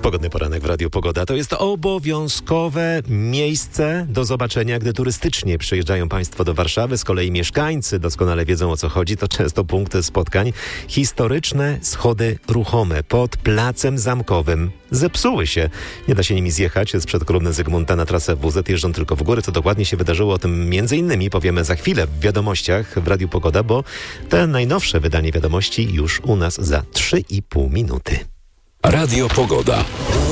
Pogodny poranek w Radiu Pogoda. To jest obowiązkowe miejsce do zobaczenia, gdy turystycznie przyjeżdżają Państwo do Warszawy. Z kolei mieszkańcy doskonale wiedzą, o co chodzi. To często punkty spotkań. Historyczne schody ruchome pod Placem Zamkowym zepsuły się. Nie da się nimi zjechać sprzed kolumny Zygmunta na trasę WZ. Jeżdżą tylko w górę. Co dokładnie się wydarzyło, o tym między innymi powiemy za chwilę w wiadomościach w Radiu Pogoda, bo te najnowsze wydanie wiadomości już u nas za 3,5 minuty. Radio Pogoda.